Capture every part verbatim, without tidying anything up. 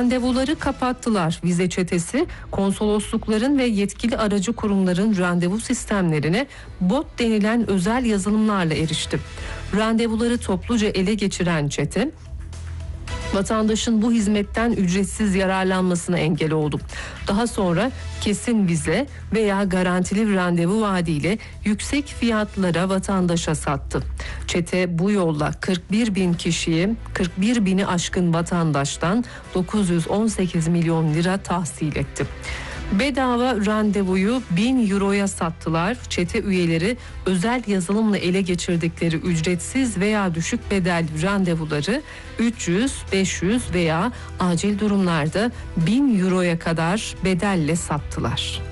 randevuları kapattılar. Vize çetesi konsoloslukların ve yetkili aracı kurumların randevu sistemlerine bot denilen özel yazılımlarla erişti. Randevuları topluca ele geçiren çete vatandaşın bu hizmetten ücretsiz yararlanmasına engel oldu. Daha sonra kesin vize veya garantili randevu vaadiyle yüksek fiyatlara vatandaşa sattı. Çete bu yolla kırk bir bin kişiyi, kırk bir bini aşkın vatandaştan dokuz yüz on sekiz milyon lira tahsil etti. Bedava randevuyu bin euroya sattılar. Çete üyeleri özel yazılımla ele geçirdikleri ücretsiz veya düşük bedel randevuları üç yüz, beş yüz veya acil durumlarda bin euroya kadar bedelle sattılar.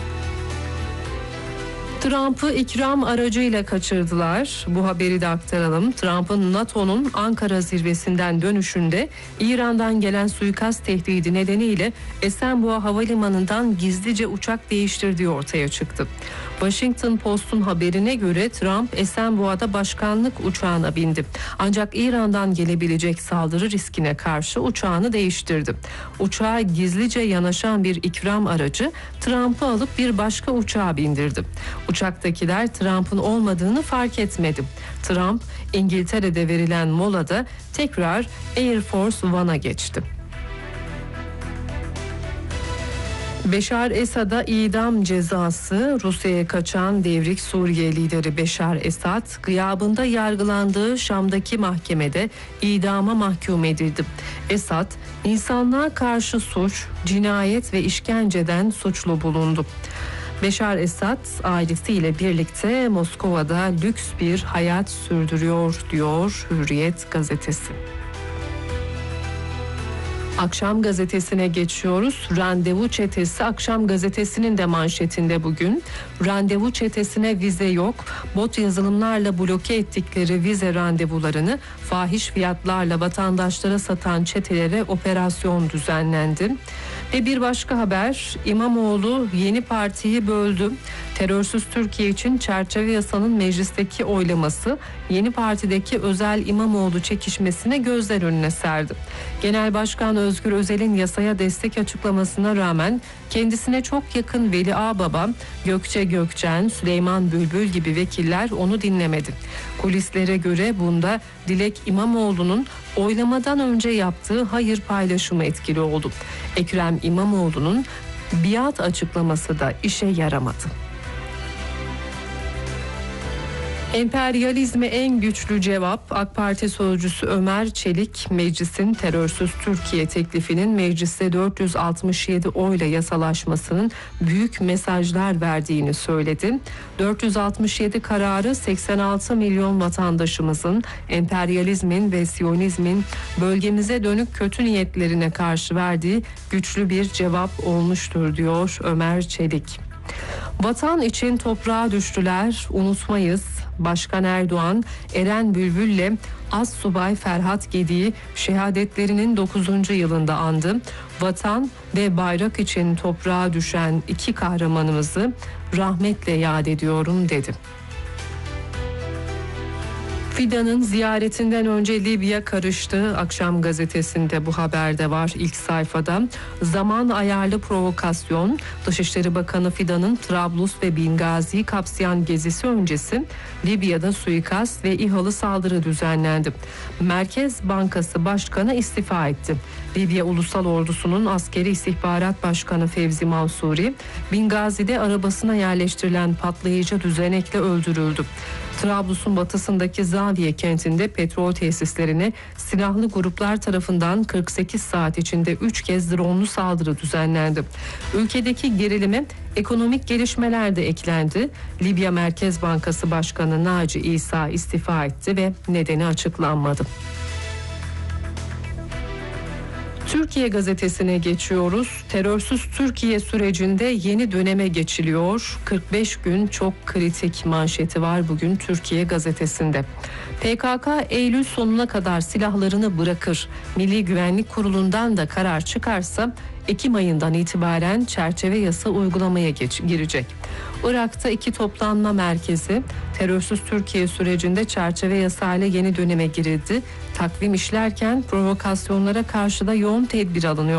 Trump'ı ikram aracıyla kaçırdılar. Bu haberi de aktaralım. Trump'ın NATO'nun Ankara zirvesinden dönüşünde İran'dan gelen suikast tehdidi nedeniyle Esenboğa Havalimanı'ndan gizlice uçak değiştirdiği ortaya çıktı. Washington Post'un haberine göre Trump Esenboğa'da başkanlık uçağına bindi. Ancak İran'dan gelebilecek saldırı riskine karşı uçağını değiştirdi. Uçağa gizlice yanaşan bir ikram aracı Trump'ı alıp bir başka uçağa bindirdi. Uçaktakiler Trump'ın olmadığını fark etmedi. Trump, İngiltere'de verilen molada tekrar Air Force One'a geçti. Beşar Esad'a idam cezası. Rusya'ya kaçan devrik Suriye lideri Beşar Esad, gıyabında yargılandığı Şam'daki mahkemede idama mahkum edildi. Esad, insanlığa karşı suç, cinayet ve işkenceden suçlu bulundu. Beşar Esad ailesiyle birlikte Moskova'da lüks bir hayat sürdürüyor diyor Hürriyet gazetesi. Akşam gazetesine geçiyoruz. Randevu çetesi Akşam gazetesinin de manşetinde bugün. Randevu çetesine vize yok. Bot yazılımlarla bloke ettikleri vize randevularını fahiş fiyatlarla vatandaşlara satan çetelere operasyon düzenlendi. Ve bir başka haber, İmamoğlu yeni partiyi böldü. Terörsüz Türkiye için çerçeve yasanın meclisteki oylaması yeni partideki özel İmamoğlu çekişmesine gözler önüne serdi. Genel Başkan Özgür Özel'in yasaya destek açıklamasına rağmen kendisine çok yakın Veli Ağbaba, Gökçe Gökçen, Süleyman Bülbül gibi vekiller onu dinlemedi. Kulislere göre bunda Dilek İmamoğlu'nun oylamadan önce yaptığı hayır paylaşımı etkili oldu. Ekrem İmamoğlu'nun biat açıklaması da işe yaramadı. Emperyalizme en güçlü cevap. AK Parti sözcüsü Ömer Çelik, meclisin terörsüz Türkiye teklifinin mecliste dört yüz altmış yedi oyla yasalaşmasının büyük mesajlar verdiğini söyledi. dört yüz altmış yedi kararı seksen altı milyon vatandaşımızın emperyalizmin ve Siyonizmin bölgemize dönük kötü niyetlerine karşı verdiği güçlü bir cevap olmuştur diyor Ömer Çelik. Vatan için toprağa düştüler, unutmayız. Başkan Erdoğan, Eren Bülbül'le Astsubay Ferhat Gedi'yi şehadetlerinin dokuzuncu yılında andı. Vatan ve bayrak için toprağa düşen iki kahramanımızı rahmetle yad ediyorum dedi. Fidan'ın ziyaretinden önce Libya karıştı. Akşam gazetesinde bu haberde var ilk sayfada. Zaman ayarlı provokasyon. Dışişleri Bakanı Fidan'ın Trablus ve Bingazi'yi kapsayan gezisi öncesi Libya'da suikast ve İHA'lı saldırı düzenlendi. Merkez Bankası Başkanı istifa etti. Libya Ulusal Ordusu'nun Askeri İstihbarat Başkanı Fevzi Mansuri, Bingazi'de arabasına yerleştirilen patlayıcı düzenekle öldürüldü. Trablus'un batısındaki Zaviye kentinde petrol tesislerine silahlı gruplar tarafından kırk sekiz saat içinde üç kez dronlu saldırı düzenlendi. Ülkedeki gerilime ekonomik gelişmeler de eklendi. Libya Merkez Bankası Başkanı Naci İsa istifa etti ve nedeni açıklanmadı. Türkiye gazetesine geçiyoruz. Terörsüz Türkiye sürecinde yeni döneme geçiliyor. kırk beş gün çok kritik manşeti var bugün Türkiye gazetesinde. P K K Eylül sonuna kadar silahlarını bırakır. Milli Güvenlik Kurulu'ndan da karar çıkarsa Ekim ayından itibaren çerçeve yasa uygulamaya geç, girecek. Irak'ta iki toplanma merkezi, terörsüz Türkiye sürecinde çerçeve yasayla yeni döneme girildi. Takvim işlerken provokasyonlara karşı da yoğun tedbir alınıyor.